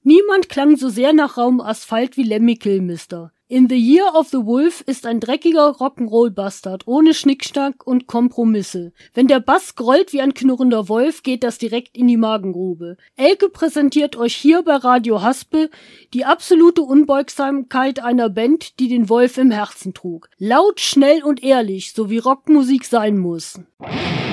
Niemand klang so sehr nach rauem Asphalt wie Lemmy Kilmister. In the Year of the Wolf ist ein dreckiger Rock'n'Roll-Bastard ohne Schnickschnack und Kompromisse. Wenn der Bass grollt wie ein knurrender Wolf, geht das direkt in die Magengrube. Elke präsentiert euch hier bei Radio Haspe die absolute Unbeugsamkeit einer Band, die den Wolf im Herzen trug. Laut, schnell und ehrlich, so wie Rockmusik sein muss.